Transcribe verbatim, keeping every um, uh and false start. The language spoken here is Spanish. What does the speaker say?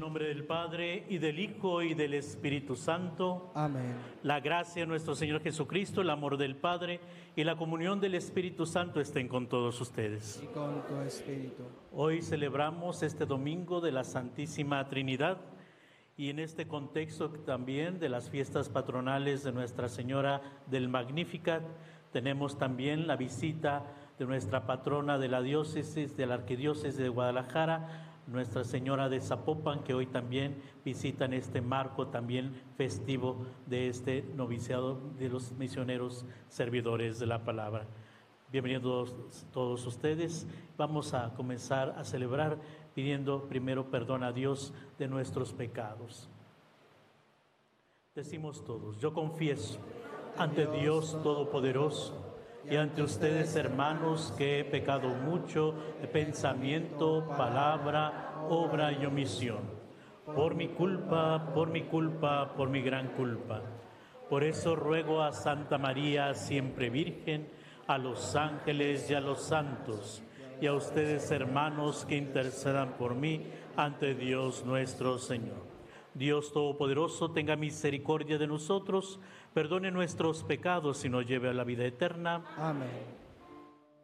nombre del Padre, y del Hijo, y del Espíritu Santo. Amén. La gracia de nuestro Señor Jesucristo, el amor del Padre y la comunión del Espíritu Santo estén con todos ustedes. Y con tu espíritu. Hoy celebramos este domingo de la Santísima Trinidad y en este contexto también de las fiestas patronales de Nuestra Señora del Magnificat, tenemos también la visita de nuestra patrona de la diócesis, de la arquidiócesis de Guadalajara, Nuestra Señora de Zapopan, que hoy también visita en este marco también festivo de este noviciado de los misioneros servidores de la palabra. Bienvenidos todos ustedes. Vamos a comenzar a celebrar pidiendo primero perdón a Dios de nuestros pecados. Decimos todos: yo confieso ante Dios Todopoderoso y ante ustedes, hermanos, que he pecado mucho de pensamiento, palabra, obra y omisión. Por mi culpa, por mi culpa, por mi gran culpa. Por eso ruego a Santa María, siempre Virgen, a los ángeles y a los santos, y a ustedes, hermanos, que intercedan por mí ante Dios nuestro Señor. Dios Todopoderoso, tenga misericordia de nosotros, perdone nuestros pecados y nos lleve a la vida eterna. Amén.